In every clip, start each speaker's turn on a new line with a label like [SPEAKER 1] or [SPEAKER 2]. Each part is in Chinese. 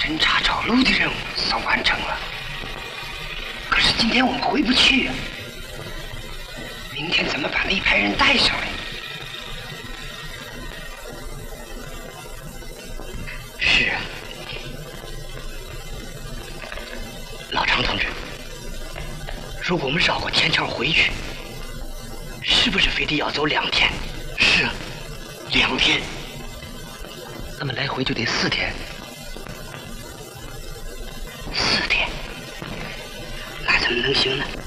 [SPEAKER 1] 侦察找路的任务算完成了，可是今天我们回不去啊。明天怎么把那一排人带上来？是啊，老常同志，如果我们绕过天桥回去，是不是非得要走2天？是啊，2天。那么来回就得4天。4天，那怎么能行呢？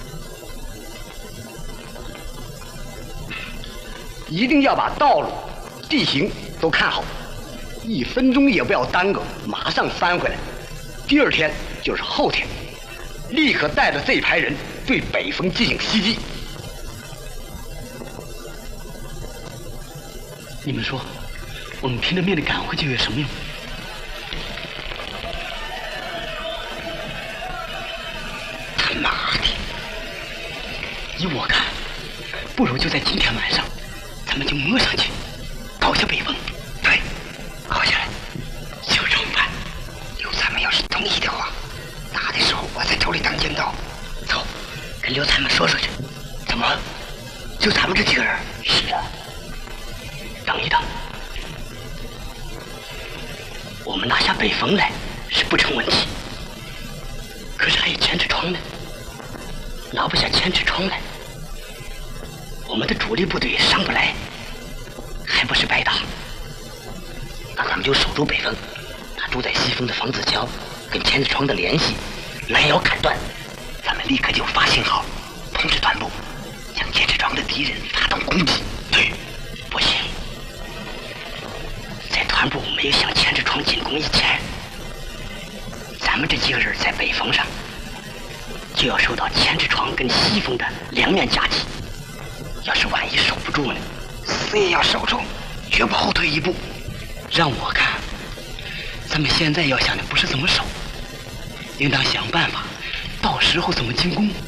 [SPEAKER 2] 一定要把道路、地形都看好，1分钟也不要耽搁，马上翻回来。第2天就是后天，立刻带着这一排人对北峰进行袭击。
[SPEAKER 3] 你们说，我们拼了命的赶回去有什么用？
[SPEAKER 1] 他妈的！
[SPEAKER 3] 依我看，不如就在今天晚上，咱们就摸上去，搞下北峰。
[SPEAKER 1] 对，搞下来。就这么办。刘参们要是同意的话，打的时候我在头里当尖刀。走，跟刘参们说去。怎么？就咱们这几个人？是啊。
[SPEAKER 3] 等一等，我们拿下北峰来是不成问题，可是还有千尺窗呢，拿不下千尺窗来，我们的主力部队上不来，还不是白打？
[SPEAKER 1] 那咱们就守住北峰，拿住在西峰的房子桥跟千尺窗的联系拦腰砍断，咱们立刻就发信号通知团部，向千尺窗的敌人发动攻击。对，
[SPEAKER 3] 不行。团部没有向千尺窗进攻以前，咱们这几个人在北峰上就要受到千尺窗跟西峰的2面夹击。要是万一守不住呢？
[SPEAKER 1] 死也要守住，绝不后退一步。
[SPEAKER 3] 让我看，咱们现在要想的不是怎么守，应当想办法，到时候怎么进攻。